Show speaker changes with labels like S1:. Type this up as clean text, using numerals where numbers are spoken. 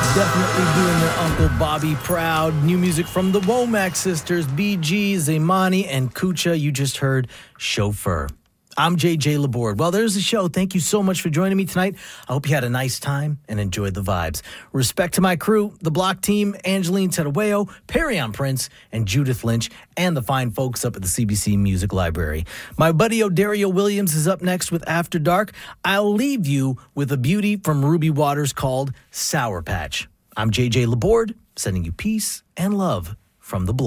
S1: Definitely doing their Uncle Bobby proud. New music from the Womack sisters, BG, Zaymani, and Kucha. You just heard Chauffeur. I'm JJ Laborde. Well, there's the show. Thank you so much for joining me tonight. I hope you had a nice time and enjoyed the vibes. Respect to my crew, the Block team, Angeline Tedaweo, Perry Prince, and Judith Lynch, and the fine folks up at the CBC Music Library. My buddy O'Dario Williams is up next with After Dark. I'll leave you with a beauty from Ruby Waters called Sour Patch. I'm JJ Laborde, sending you peace and love from the Block.